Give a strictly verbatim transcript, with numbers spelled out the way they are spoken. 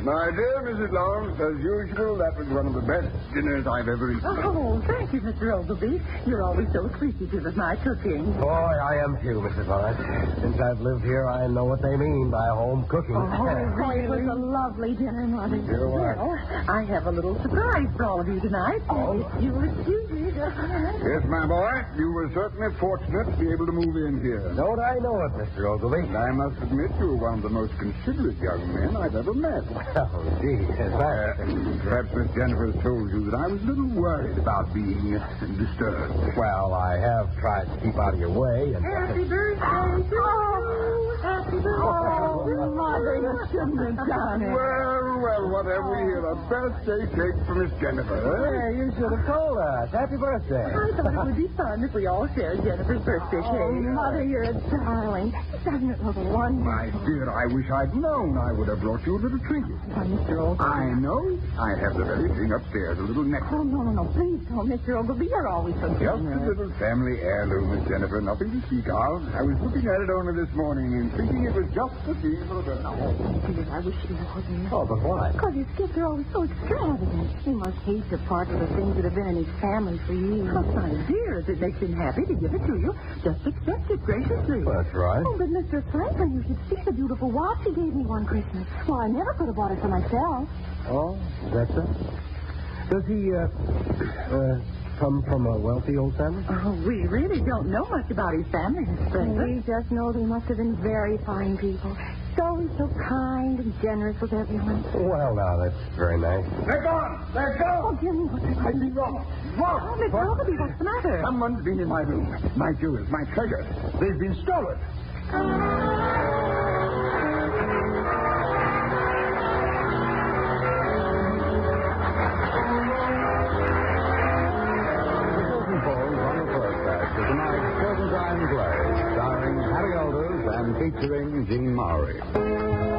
My dear Missus Lawrence, as usual, that was one of the best dinners I've ever eaten. Oh, thank you, Mister Ogilvy. You're always so appreciative of my cooking. Boy, I am too, Missus Lawrence. Since I've lived here, I know what they mean by home cooking. Oh, it was a lovely dinner, Mother. Sure was. Well, I have a little surprise for all of you tonight. Oh. If you'll excuse me just a minute. Yes, my boy, you were certainly fortunate to be able to move in here. Don't I know it, Mister Ogilvy? And I must admit you were one of the most considerate young men I've ever met. Oh, gee, is that... Uh, perhaps Miss Jennifer has told you that I was a little worried about being uh, disturbed. Well, I have tried to keep out of your way. And... Happy birthday to you. Happy birthday. Oh, Mother, you shouldn't have done it. Well, well, whatever we hear, a birthday cake for Miss Jennifer. Eh? Yeah, you should have told us. Happy birthday. I thought it would be fun if we all shared Jennifer's birthday cake. Oh, Mother, you're a darling. Doesn't it look wonderful? My dear, I wish I'd known I would have brought you a little treat. Oh, Mister Ogilvy. I know. I have the very thing upstairs, a little necklace. Oh, no, no, no. Please don't, Mister Ogilvy. You're always so Just a generous. little family heirloom, Miss Jennifer. Nothing to speak of. I was looking at it only this morning and thinking it was just the thing for the birthday. Dear, I wish you wouldn't. Oh, but why? Because his gifts are always so extravagant. He must hate to part with the things that have been in his family for years. Oh, my dear, if it makes him happy to give it to you, just accept it graciously. Well, that's right. Oh, but Mister Franklin, you should see the beautiful watch he gave me one Christmas. Well, I never could have bought it for myself. Oh, is that so? Does he, uh, uh, come from a wealthy old family? Oh, we really don't know much about his family, Miss Franklin. We just know they must have been very fine people. So, so kind and generous with everyone. Well, now, that's very nice. They're gone! They're Oh, gone! Jimmy, what's the I've been wrong. Oh, Wrong! Miss Ogilvy, what's the matter? Someone's been in my room. My jewels, my treasure. They've been stolen. Starring Harry Alders and featuring Jean Maury.